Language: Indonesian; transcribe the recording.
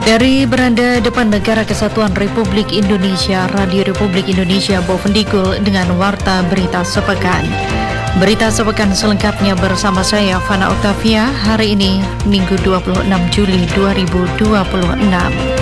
Dari beranda depan Negara Kesatuan Republik Indonesia, Radio Republik Indonesia Bovendigul dengan Warta Berita Sepekan. Berita Sepekan selengkapnya bersama saya, Fana Octavia, hari ini Minggu 26 Juli 2026.